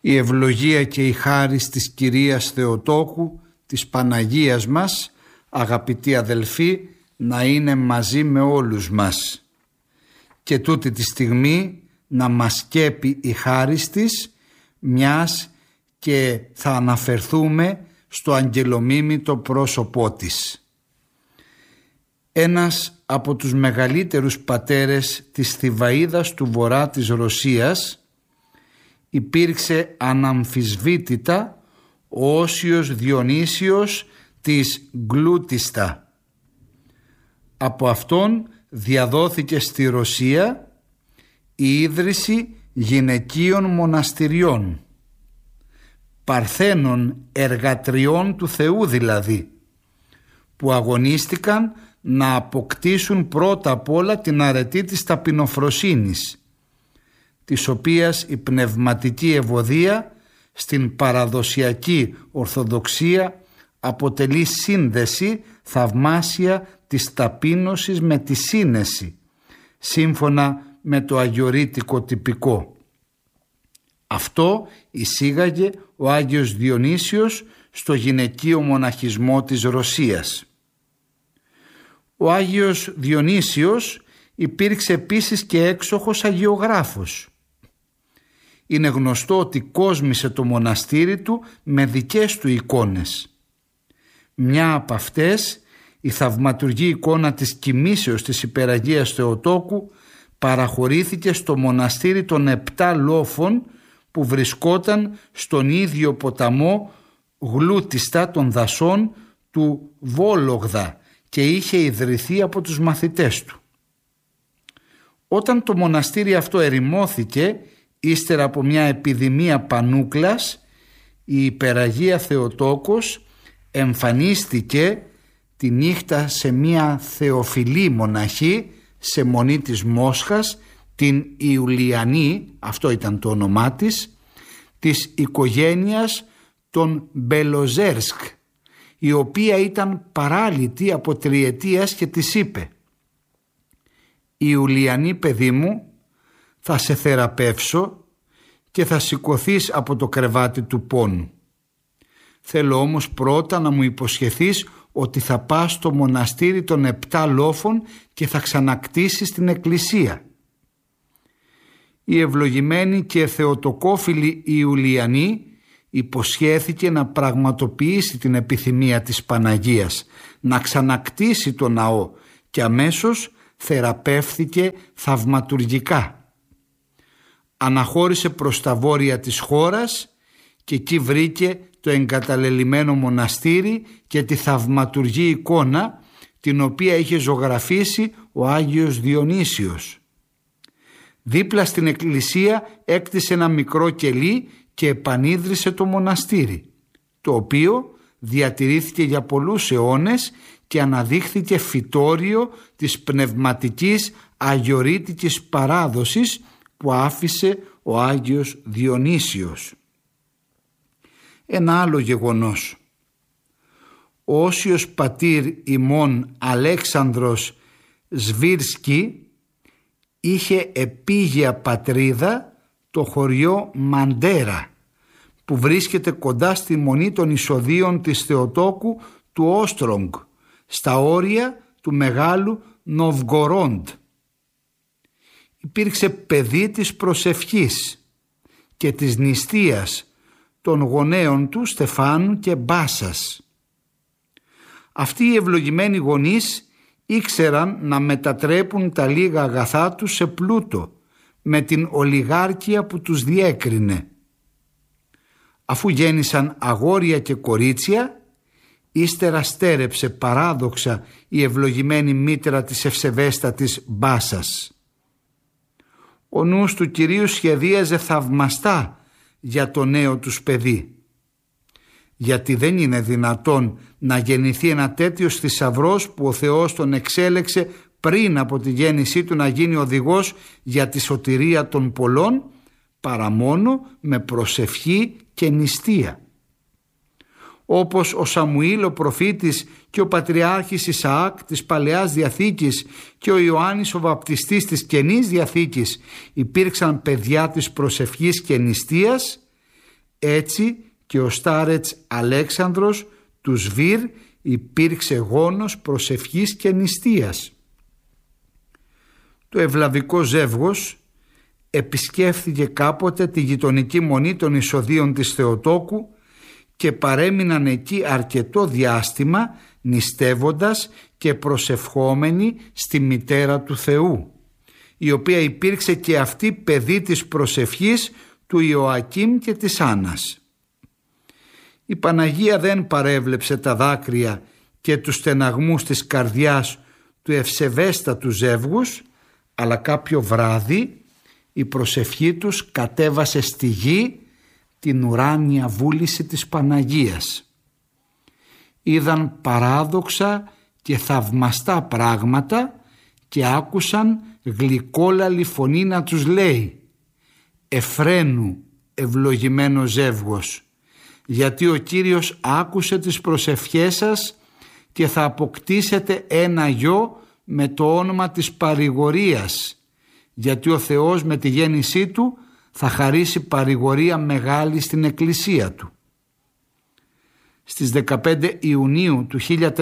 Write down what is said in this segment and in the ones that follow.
Η ευλογία και η χάρις της Κυρίας Θεοτόκου, της Παναγίας μας, αγαπητοί αδελφοί, να είναι μαζί με όλους μας. Και τούτη τη στιγμή να μας κέπει η χάρις της, μιας και θα αναφερθούμε στο αγγελομίμητο πρόσωπό της. Ένας από τους μεγαλύτερους πατέρες της Θηβαΐδας του βορρά της Ρωσίας υπήρξε αναμφισβήτητα ο Όσιος Διονύσιος της Γκλούτιστα. Από αυτόν διαδόθηκε στη Ρωσία η ίδρυση γυναικείων μοναστηριών, παρθένων εργατριών του Θεού δηλαδή, που αγωνίστηκαν να αποκτήσουν πρώτα απ' όλα την αρετή της ταπεινοφροσύνης, της οποίας η πνευματική ευωδία στην παραδοσιακή Ορθοδοξία αποτελεί σύνδεση θαυμάσια της ταπείνωσης με τη σύνεση, σύμφωνα με το αγιορείτικο τυπικό. Αυτό εισήγαγε ο Άγιος Διονύσιος στο γυναικείο μοναχισμό της Ρωσίας. Ο Άγιος Διονύσιος υπήρξε επίσης και έξοχος αγιογράφος. Είναι γνωστό ότι κόσμησε το μοναστήρι του με δικές του εικόνες. Μια από αυτές, η θαυματουργή εικόνα της κοιμήσεως της Υπεραγίας Θεοτόκου, παραχωρήθηκε στο μοναστήρι των 7 Λόφων που βρισκόταν στον ίδιο ποταμό Γλούτιστα των δασών του Βόλογδα και είχε ιδρυθεί από τους μαθητές του. Όταν το μοναστήρι αυτό ερημώθηκε ύστερα από μια επιδημία πανούκλας, η Υπεραγία Θεοτόκος εμφανίστηκε τη νύχτα σε μια θεοφιλή μοναχή σε μονή της Μόσχας, την Ιουλιανή, αυτό ήταν το όνομά της οικογένειας των Μπελοζέρσκ, η οποία ήταν παράλυτη από τριετίας και της είπε: «Ιουλιανή, παιδί μου, θα σε θεραπεύσω και θα σηκωθείς από το κρεβάτι του πόνου. Θέλω όμως πρώτα να μου υποσχεθείς ότι θα πας στο μοναστήρι των 7 Λόφων και θα ξανακτήσεις την εκκλησία». Η ευλογημένη και θεοτοκόφιλη Ιουλιανή υποσχέθηκε να πραγματοποιήσει την επιθυμία της Παναγίας, να ξανακτήσει το ναό, και αμέσως θεραπεύθηκε θαυματουργικά. Αναχώρησε προς τα βόρεια της χώρας και εκεί βρήκε το εγκαταλελειμμένο μοναστήρι και τη θαυματουργή εικόνα, την οποία είχε ζωγραφίσει ο Άγιος Διονύσιος. Δίπλα στην εκκλησία έκτισε ένα μικρό κελί και επανίδρυσε το μοναστήρι, το οποίο διατηρήθηκε για πολλούς αιώνες και αναδείχθηκε φυτόριο της πνευματικής αγιορείτικης παράδοσης που άφησε ο Άγιος Διονύσιος. Ένα άλλο γεγονός. Ο Όσιος πατήρ ημών Αλέξανδρος Σβίρσκι είχε επίγεια πατρίδα το χωριό Μαντέρα, που βρίσκεται κοντά στη μονή των εισοδείων της Θεοτόκου του Όστρογκ, στα όρια του μεγάλου Νοβγκορόντ. Υπήρξε παιδί της προσευχής και της νηστείας των γονέων του Στεφάνου και Μπάσας. Αυτοί οι ευλογημένοι γονείς ήξεραν να μετατρέπουν τα λίγα αγαθά τους σε πλούτο με την ολιγάρκεια που τους διέκρινε. Αφού γέννησαν αγόρια και κορίτσια, ύστερα στέρεψε παράδοξα η ευλογημένη μήτρα της ευσεβέστατης Μπάσας. Ο νους του Κυρίου σχεδίαζε θαυμαστά για το νέο τους παιδί, γιατί δεν είναι δυνατόν να γεννηθεί ένα τέτοιος θησαυρός που ο Θεός τον εξέλεξε πριν από τη γέννησή του να γίνει οδηγός για τη σωτηρία των πολλών, παρά μόνο με προσευχή και νηστεία. Όπως ο Σαμουήλ ο προφήτης και ο πατριάρχης Ισαάκ της Παλαιάς Διαθήκης και ο Ιωάννης ο βαπτιστής της Καινής Διαθήκης υπήρξαν παιδιά της προσευχής και νηστείας, Έτσι και ο στάρετς Αλέξανδρος του Σβήρ υπήρξε γόνος προσευχής και νηστείας. Το ευλαβικό ζεύγος επισκέφθηκε κάποτε τη γειτονική μονή των Ισοδίων της Θεοτόκου και παρέμειναν εκεί αρκετό διάστημα νηστεύοντας και προσευχόμενοι στη μητέρα του Θεού, η οποία υπήρξε και αυτή παιδί της προσευχής του Ιωακήμ και της Άννας. Η Παναγία δεν παρέβλεψε τα δάκρυα και τους στεναγμούς της καρδιάς του ευσεβέστατου ζεύγους, αλλά κάποιο βράδυ η προσευχή τους κατέβασε στη γη την ουράνια βούληση της Παναγίας. Είδαν παράδοξα και θαυμαστά πράγματα και άκουσαν γλυκόλαλη φωνή να τους λέει «Εφραίνου, ευλογημένο ζεύγος, γιατί ο Κύριος άκουσε τις προσευχές σας και θα αποκτήσετε ένα γιο με το όνομα της παρηγορίας, γιατί ο Θεός με τη γέννησή του θα χαρίσει παρηγορία μεγάλη στην Εκκλησία του». Στις 15 Ιουνίου του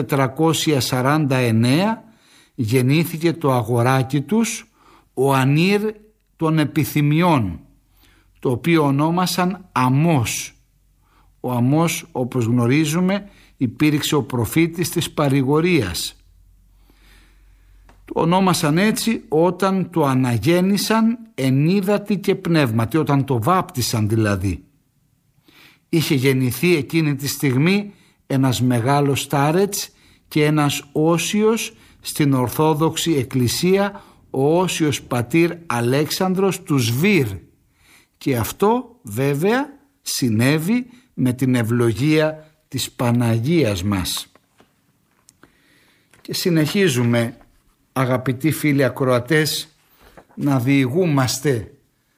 1449 γεννήθηκε το αγοράκι τους, ο Ανήρ των Επιθυμιών, το οποίο ονόμασαν Αμώς. Ο Αμώς, όπως γνωρίζουμε, υπήρξε ο προφήτης της παρηγορίας. Το ονόμασαν έτσι όταν το αναγέννησαν εν ύδατι και πνεύματι, όταν το βάπτισαν δηλαδή. Είχε γεννηθεί εκείνη τη στιγμή ένας μεγάλος στάρετς και ένας όσιος στην Ορθόδοξη Εκκλησία, ο όσιος πατήρ Αλέξανδρος του Σβήρ, και αυτό βέβαια συνέβη με την ευλογία της Παναγίας μας. Και συνεχίζουμε, αγαπητοί φίλοι ακροατές, να διηγούμαστε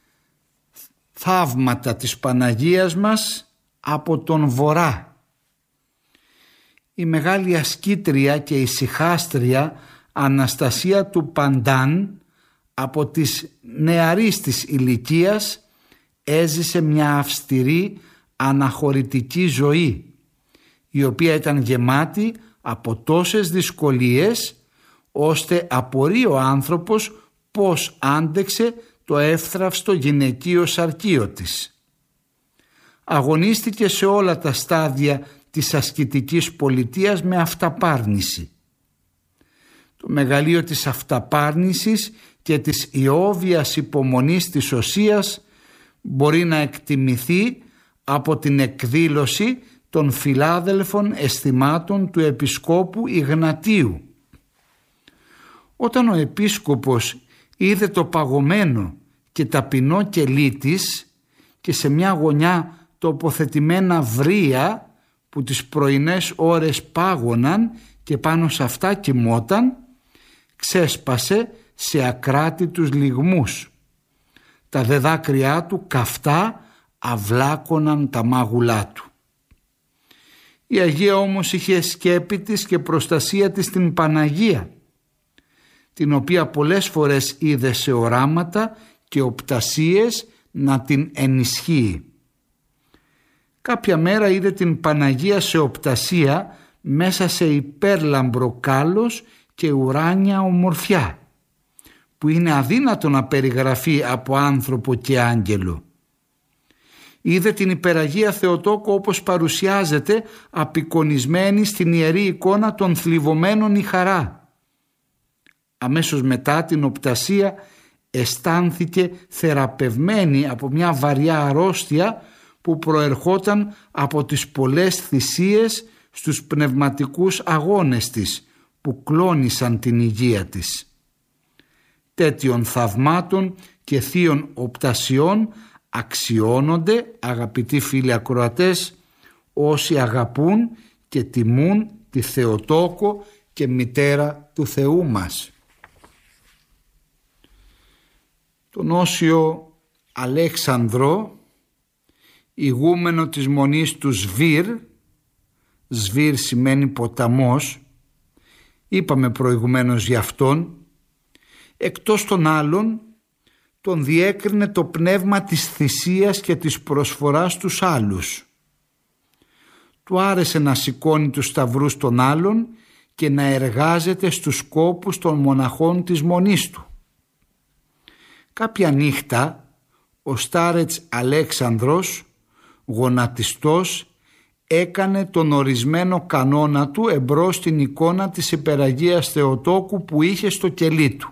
θαύματα της Παναγίας μας από τον Βορρά. Η μεγάλη ασκήτρια και ησυχάστρια Αναστασία του Παντάν από τις νεαρής της ηλικίας έζησε μια αυστηρή αναχωρητική ζωή, η οποία ήταν γεμάτη από τόσες δυσκολίες ώστε απορεί ο άνθρωπος πώς άντεξε το εύθραυστο γυναικείο σαρκείο της. Αγωνίστηκε σε όλα τα στάδια της ασκητικής πολιτείας με αυταπάρνηση. Το μεγαλείο της αυταπάρνησης και της ιόβιας υπομονής της οσίας μπορεί να εκτιμηθεί από την εκδήλωση των φιλάδελφων αισθημάτων του Επισκόπου Ιγνατίου. Όταν ο Επίσκοπος είδε το παγωμένο και ταπεινό κελί της και σε μια γωνιά τοποθετημένα βρύα που τις πρωινές ώρες πάγωναν και πάνω σε αυτά κοιμόταν, ξέσπασε σε ακράτητους λυγμούς. Τα δε δάκρυά του καυτά αυλάκωναν τα μάγουλά του. Η Αγία όμως είχε σκέπη της και προστασία της την Παναγία, την οποία πολλές φορές είδε σε οράματα και οπτασίες να την ενισχύει. Κάποια μέρα είδε την Παναγία σε οπτασία μέσα σε υπέρλαμπρο κάλος και ουράνια ομορφιά, που είναι αδύνατο να περιγραφεί από άνθρωπο και άγγελο. Είδε την υπεραγία Θεοτόκο όπως παρουσιάζεται απεικονισμένη στην ιερή εικόνα των θλιβωμένων η χαρά. Αμέσως μετά την οπτασία αισθάνθηκε θεραπευμένη από μια βαριά αρρώστια που προερχόταν από τις πολλές θυσίες στους πνευματικούς αγώνες της που κλώνησαν την υγεία της. Τέτοιων θαυμάτων και θείων οπτασιών αξιώνονται, αγαπητοί φίλοι ακροατές, όσοι αγαπούν και τιμούν τη Θεοτόκο και μητέρα του Θεού μας. Τον Όσιο Αλέξανδρο, ηγούμενο της μονής του Σβήρ, Σβήρ σημαίνει ποταμός, είπαμε προηγουμένως για αυτόν, εκτός των άλλων τον διέκρινε το πνεύμα της θυσίας και της προσφοράς στους άλλους. Του άρεσε να σηκώνει τους σταυρούς των άλλων και να εργάζεται στους σκόπους των μοναχών της μονής του. Κάποια νύχτα ο στάρετς Αλέξανδρος, γονατιστός, έκανε τον ορισμένο κανόνα του εμπρός στην εικόνα της Υπεραγίας Θεοτόκου που είχε στο κελί του.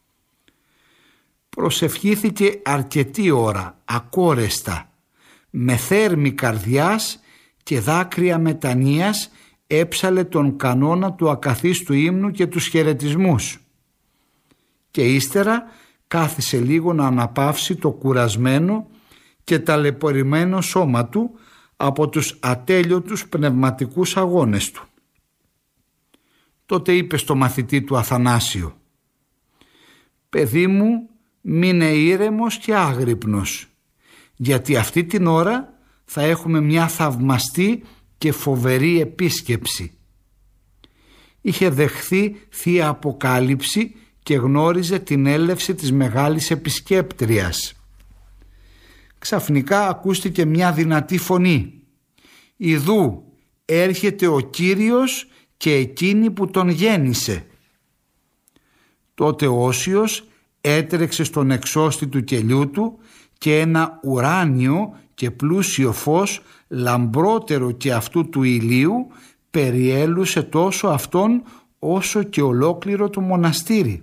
Προσευχήθηκε αρκετή ώρα, ακόρεστα, με θέρμη καρδιάς και δάκρυα μετανοίας έψαλε τον κανόνα του ακαθίστου ύμνου και τους χαιρετισμούς. Και ύστερα κάθισε λίγο να αναπαύσει το κουρασμένο και ταλαιπωρημένο σώμα του από τους ατέλειωτους πνευματικούς αγώνες του. Τότε είπε στο μαθητή του Αθανάσιο: «Παιδί μου, μείνε ήρεμος και άγρυπνος, γιατί αυτή την ώρα θα έχουμε μια θαυμαστή και φοβερή επίσκεψη». Είχε δεχθεί θεία αποκάλυψη και γνώριζε την έλευση της μεγάλης επισκέπτριας. Ξαφνικά ακούστηκε μια δυνατή φωνή: «Ιδού έρχεται ο Κύριος και εκείνη που τον γέννησε». Τότε ο Όσιος έτρεξε στον εξώστη του κελιού του και ένα ουράνιο και πλούσιο φως, λαμπρότερο και αυτού του ηλίου, περιέλουσε τόσο αυτόν όσο και ολόκληρο το μοναστήρι.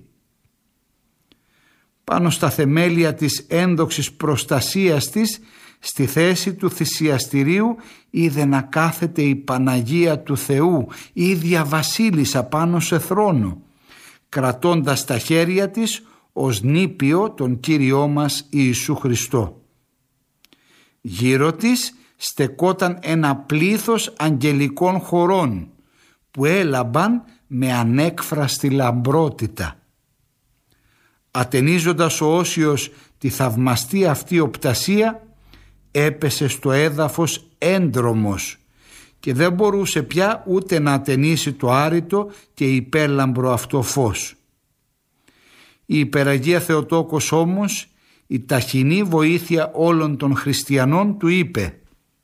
Πάνω στα θεμέλια της ένδοξης προστασίας της, στη θέση του θυσιαστηρίου, είδε να κάθεται η Παναγία του Θεού, η ίδια βασίλισσα πάνω σε θρόνο, κρατώντας στα χέρια της ως νήπιο τον Κύριό μας Ιησού Χριστό. Γύρω της στεκόταν ένα πλήθος αγγελικών χωρών που έλαμπαν με ανέκφραστη λαμπρότητα. Ατενίζοντας ο Όσιος τη θαυμαστή αυτή οπτασία, έπεσε στο έδαφος έντρομος και δεν μπορούσε πια ούτε να ατενίσει το άρρητο και υπέρλαμπρο αυτό φως. Η Υπεραγία Θεοτόκος όμως, η ταχυνή βοήθεια όλων των χριστιανών, του είπε: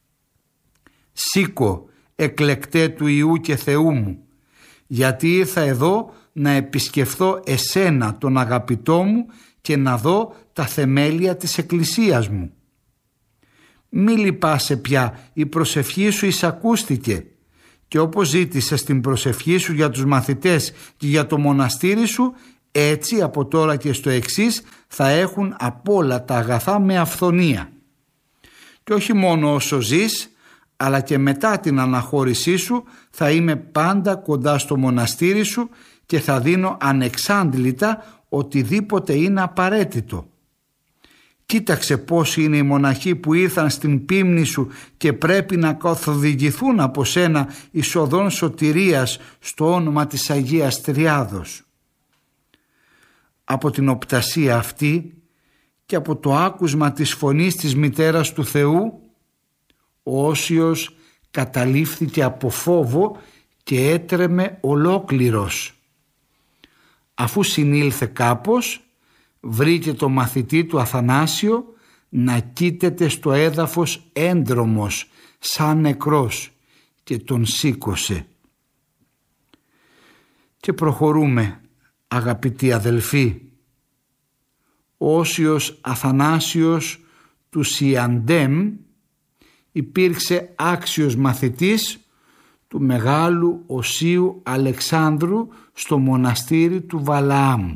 «Σήκω, εκλεκτέ του Ιού και Θεού μου, γιατί ήρθα εδώ να επισκεφθώ εσένα τον αγαπητό μου και να δω τα θεμέλια της εκκλησίας μου. Μη λυπάσαι πια, η προσευχή σου εισακούστηκε και όπως ζήτησες την προσευχή σου για τους μαθητές και για το μοναστήρι σου, έτσι από τώρα και στο εξής θα έχουν απ' όλα τα αγαθά με αυθονία. Και όχι μόνο όσο ζεις, αλλά και μετά την αναχώρησή σου θα είμαι πάντα κοντά στο μοναστήρι σου και θα δίνω ανεξάντλητα οτιδήποτε είναι απαραίτητο. Κοίταξε πώς είναι οι μοναχοί που ήρθαν στην πίμνη σου και πρέπει να καθοδηγηθούν από σένα εις οδόν σωτηρίας στο όνομα της Αγίας Τριάδος». Από την οπτασία αυτή και από το άκουσμα της φωνής της μητέρας του Θεού, ο Όσιος καταλήφθηκε από φόβο και έτρεμε ολόκληρος. Αφού συνήλθε κάπως, βρήκε το μαθητή του Αθανάσιο να κοίταται στο έδαφος έντρομος σαν νεκρός και τον σήκωσε. Και προχωρούμε, αγαπητοί αδελφοί. Ο Όσιος Αθανάσιος του Σιαντέμ υπήρξε άξιος μαθητής του μεγάλου Οσίου Αλεξάνδρου στο μοναστήρι του Βαλαάμ.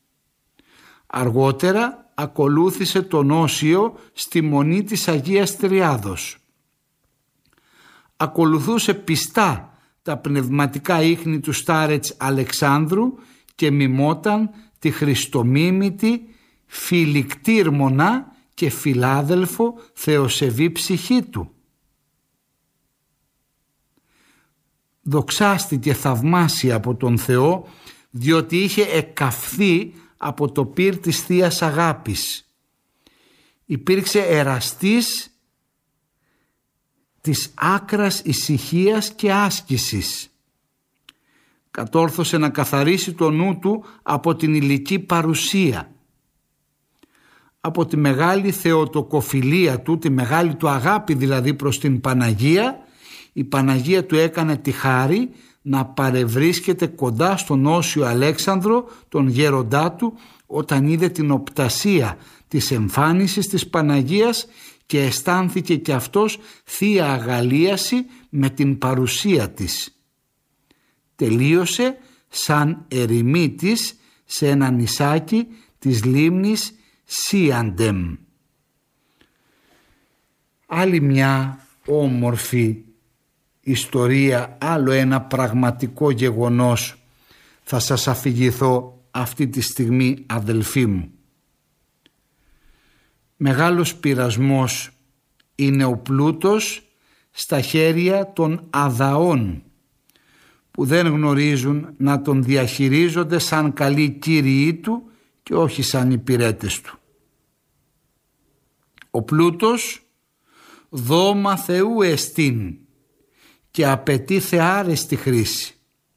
Αργότερα ακολούθησε τον Όσιο στη Μονή της Αγίας Τριάδος. Ακολουθούσε πιστά τα πνευματικά ίχνη του στάρετς Αλεξάνδρου και μιμόταν τη χριστομίμητη, φιλικτήρμονα και φιλάδελφο θεοσεβή ψυχή του. Δοξάστηκε θαυμάσια από τον Θεό, διότι είχε εκαυθεί από το πυρ της Θείας Αγάπης. Υπήρξε εραστής της άκρας ησυχίας και άσκησης. Κατόρθωσε να καθαρίσει το νου του από την υλική παρουσία. από τη μεγάλη θεοτοκοφιλία του, τη μεγάλη του αγάπη δηλαδή προς την Παναγία, η Παναγία του έκανε τη χάρη να παρευρίσκεται κοντά στον Όσιο Αλέξανδρο, τον γέροντά του, όταν είδε την οπτασία της εμφάνισης της Παναγίας και αισθάνθηκε και αυτός θεία αγαλίαση με την παρουσία της. Τελείωσε σαν ερημίτης σε ένα νησάκι της λίμνης Σίαντεμ. Άλλη μια όμορφη ιστορία, άλλο ένα πραγματικό γεγονός θα σας αφηγηθώ αυτή τη στιγμή, αδελφοί μου. Μεγάλος πειρασμός είναι ο πλούτος στα χέρια των αδαών, που δεν γνωρίζουν να τον διαχειρίζονται σαν καλοί κύριοι του και όχι σαν υπηρέτες του. Ο πλούτος δώμα Θεού εστίν και απαιτεί θεάρεστη χρήση.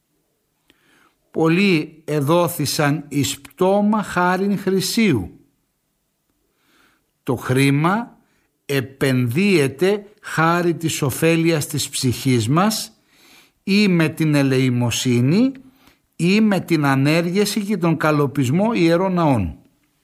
Πολλοί εδόθησαν εις πτώμα χάριν χρυσίου. Το χρήμα επενδύεται χάρη της ωφέλειας της ψυχής μας ή με την ελεημοσύνη ή με την ανέργεση και τον καλοπισμό ιερών ναών.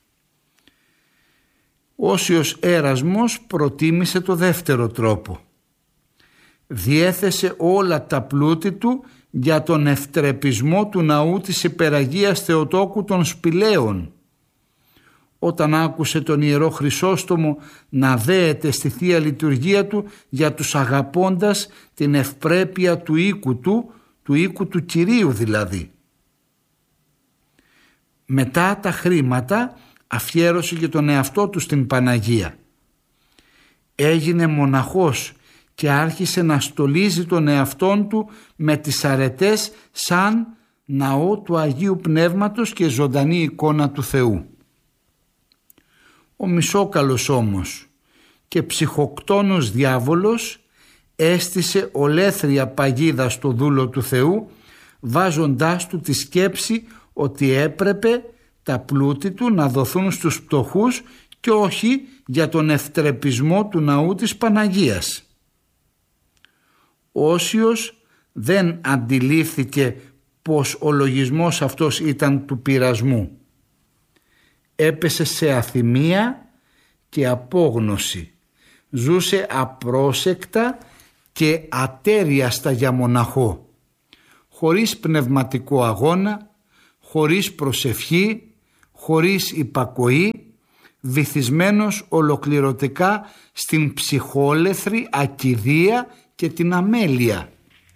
Όσιος Έρασμος προτίμησε το δεύτερο τρόπο. Διέθεσε όλα τα πλούτη του για τον ευτρεπισμό του ναού της Υπεραγίας Θεοτόκου των Σπηλαίων. Όταν άκουσε τον Ιερό Χρυσόστομο να δέεται στη Θεία Λειτουργία του για τους αγαπώντας την ευπρέπεια του οίκου του Κυρίου δηλαδή. Μετά τα χρήματα αφιέρωσε και τον εαυτό του στην Παναγία. Έγινε μοναχός και άρχισε να στολίζει τον εαυτόν του με τις αρετές σαν ναό του Αγίου Πνεύματος και ζωντανή εικόνα του Θεού. Ο μισόκαλος όμως και ψυχοκτόνος διάβολος έστησε ολέθρια παγίδα στο δούλο του Θεού, βάζοντάς του τη σκέψη ότι έπρεπε τα πλούτη του να δοθούν στους πτωχούς και όχι για τον ευτρεπισμό του ναού της Παναγίας. Όσιος δεν αντιλήφθηκε πως ο λογισμός αυτός ήταν του πειρασμού. Έπεσε σε αθυμία και απόγνωση. Ζούσε απρόσεκτα και ατέριαστα για μοναχό, χωρίς πνευματικό αγώνα, χωρίς προσευχή, χωρίς υπακοή, βυθισμένος ολοκληρωτικά στην ψυχόλεθρη ακηδεία και την αμέλεια.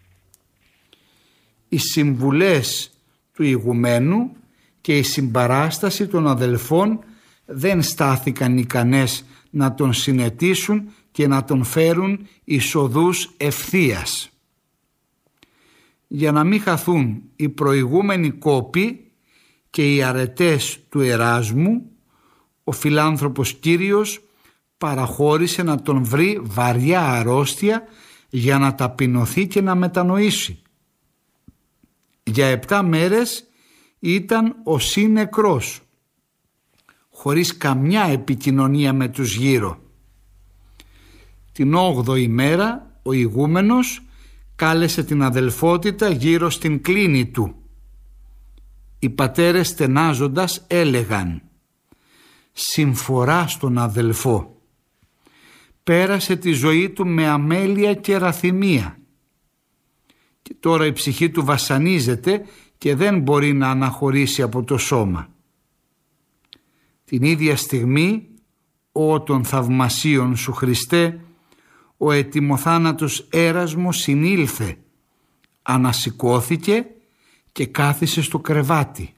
Οι συμβουλές του ηγουμένου και η συμπαράσταση των αδελφών δεν στάθηκαν ικανές να τον συνετίσουν και να τον φέρουν εις οδούς ευθείας. Για να μην χαθούν οι προηγούμενοι κόποι και οι αρετές του Εράσμου, ο φιλάνθρωπος Κύριος παραχώρησε να τον βρει βαριά αρρώστια για να ταπεινωθεί και να μετανοήσει. Για 7 μέρες ήταν ο νεκρός, χωρίς καμιά επικοινωνία με τους γύρω. Την 8η μέρα ο ηγούμενος κάλεσε την αδελφότητα γύρω στην κλίνη του. Οι πατέρες στενάζοντας έλεγαν «Συμφορά στον αδελφό. Πέρασε τη ζωή του με αμέλεια και ραθυμία και τώρα η ψυχή του βασανίζεται και δεν μπορεί να αναχωρήσει από το σώμα». Την ίδια στιγμή, «Ω των θαυμασίων σου Χριστέ», ο ετοιμοθάνατος Έρασμος συνήλθε, ανασηκώθηκε και κάθισε στο κρεβάτι.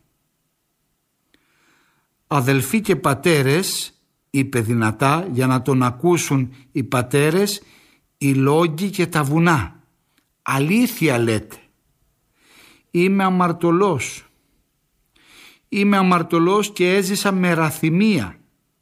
«Αδελφοί και πατέρες», είπε δυνατά για να τον ακούσουν οι πατέρες, «οι λόγοι και τα βουνά, αλήθεια λέτε. Είμαι αμαρτωλός. Είμαι αμαρτωλός και έζησα με ραθυμία.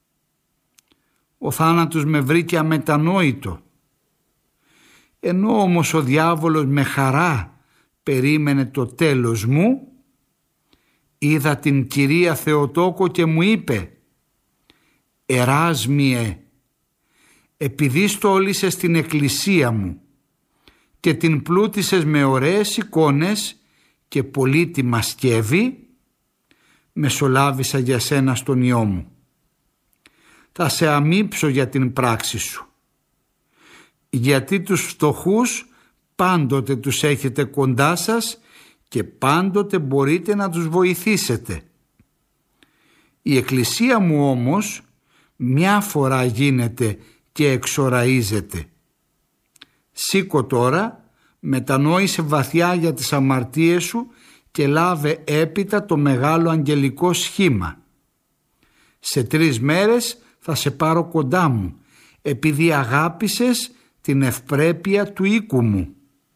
Ο θάνατος με βρήκε αμετανόητο. Ενώ όμως ο διάβολος με χαρά περίμενε το τέλος μου, είδα την Κυρία Θεοτόκο και μου είπε εράσμιε, επειδή στόλισες την εκκλησία μου και την πλούτισες με ωραίες εικόνες και πολύτιμα σκεύη, μεσολάβησα για σένα στον Υιό μου. Θα σε αμείψω για την πράξη σου, γιατί τους φτωχούς πάντοτε τους έχετε κοντά σας και πάντοτε μπορείτε να τους βοηθήσετε. Η εκκλησία μου όμως μια φορά γίνεται και εξοραίζεται. Σήκω τώρα, μετανόησε βαθιά για τις αμαρτίες σου και λάβε έπειτα το μεγάλο αγγελικό σχήμα. Σε 3 μέρες θα σε πάρω κοντά μου, επειδή αγάπησες την ευπρέπεια του οίκου μου.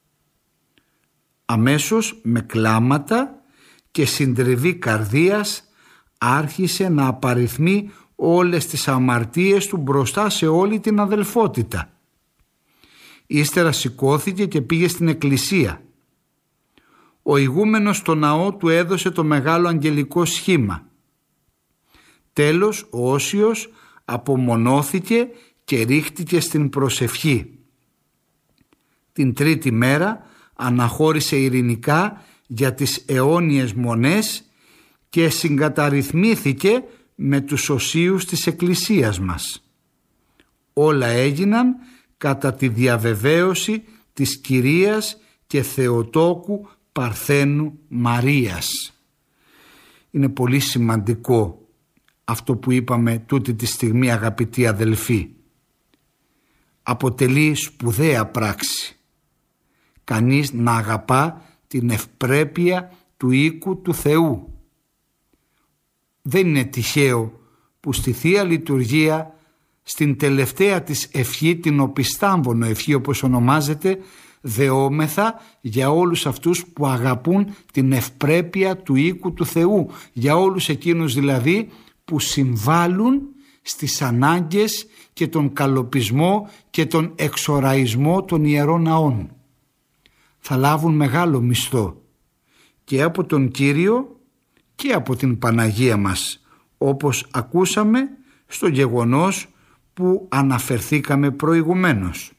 Αμέσως με κλάματα και συντριβή καρδίας άρχισε να απαριθμεί όλες τις αμαρτίες του μπροστά σε όλη την αδελφότητα. Ύστερα σηκώθηκε και πήγε στην εκκλησία. Ο ηγούμενος στο ναό του έδωσε το μεγάλο αγγελικό σχήμα. Τέλος ο Όσιος απομονώθηκε και ρίχτηκε στην προσευχή. Την 3η μέρα αναχώρησε ειρηνικά για τις αιώνιες μονές και συγκαταρρυθμίθηκε με τους οσίους της εκκλησίας μας. Όλα έγιναν κατά τη διαβεβαίωση της Κυρίας και Θεοτόκου Παρθένου Μαρίας. Είναι πολύ σημαντικό αυτό που είπαμε τούτη τη στιγμή, αγαπητοί αδελφοί. Αποτελεί σπουδαία πράξη κανείς να αγαπά την ευπρέπεια του οίκου του Θεού. Δεν είναι τυχαίο που στη Θεία Λειτουργία, στην τελευταία της ευχή, την οπισθάμβονο ευχή όπως ονομάζεται, δεόμεθα για όλους αυτούς που αγαπούν την ευπρέπεια του οίκου του Θεού, για όλους εκείνους δηλαδή που συμβάλλουν στις ανάγκες και τον καλοπισμό και τον εξοραϊσμό των ιερών ναών. Θα λάβουν μεγάλο μισθό και από τον Κύριο και από την Παναγία μας, όπως ακούσαμε στο γεγονός που αναφερθήκαμε προηγουμένως.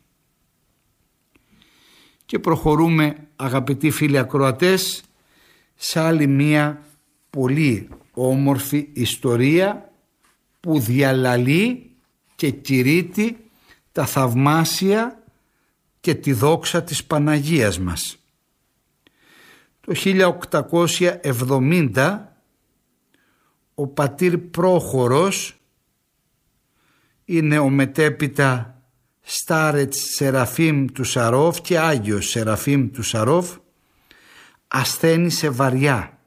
Και προχωρούμε, αγαπητοί φίλοι ακροατές, σε άλλη μία πολύ όμορφη ιστορία που διαλαλεί και κηρύττει τα θαυμάσια και τη δόξα της Παναγίας μας. Το 1870 ο πατήρ Πρόχορος, είναι ο μετέπειτα Στάρετς Σεραφείμ του Σαρόφ και Άγιος Σεραφείμ του Σαρόφ, ασθένησε βαριά